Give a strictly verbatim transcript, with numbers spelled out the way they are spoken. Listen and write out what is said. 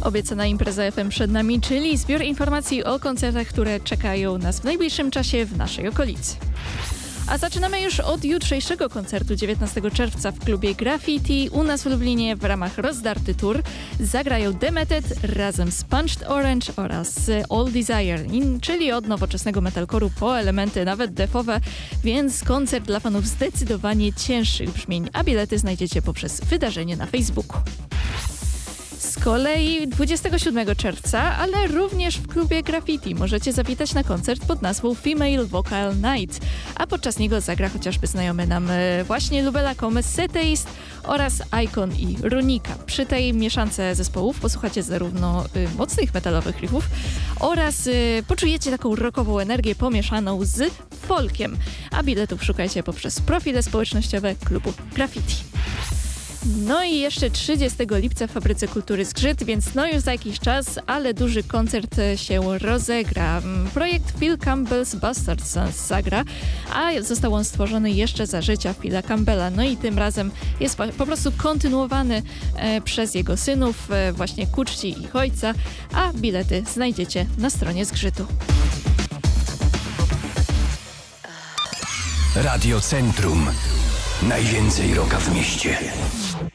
Obiecana impreza F M przed nami, czyli zbiór informacji o koncertach, które czekają nas w najbliższym czasie w naszej okolicy. A zaczynamy już od jutrzejszego koncertu dziewiętnastego czerwca w klubie Graffiti u nas w Lublinie w ramach Rozdarty Tour. Zagrają Demeted razem z Punched Orange oraz All Desire, czyli od nowoczesnego metalcore'u po elementy nawet defowe, więc koncert dla fanów zdecydowanie cięższych brzmień, a bilety znajdziecie poprzez wydarzenie na Facebooku. Z kolei dwudziestego siódmego czerwca, ale również w klubie Graffiti możecie zawitać na koncert pod nazwą Female Vocal Night, a podczas niego zagra chociażby znajomy nam właśnie Lubelakom Seteist oraz Icon i Runika. Przy tej mieszance zespołów posłuchacie zarówno y, mocnych metalowych riffów oraz y, poczujecie taką rockową energię pomieszaną z folkiem, a biletów szukajcie poprzez profile społecznościowe klubu Graffiti. No i jeszcze trzydziestego lipca w Fabryce Kultury Zgrzyt, więc no już za jakiś czas, ale duży koncert się rozegra. Projekt Phil Campbell's Bastard Sons zagra, a został on stworzony jeszcze za życia Phila Campbella. No i tym razem jest po prostu kontynuowany e, przez jego synów, e, właśnie ku czci ich ojca, a bilety znajdziecie na stronie Zgrzytu. Radio Centrum. Najwięcej rocka w mieście.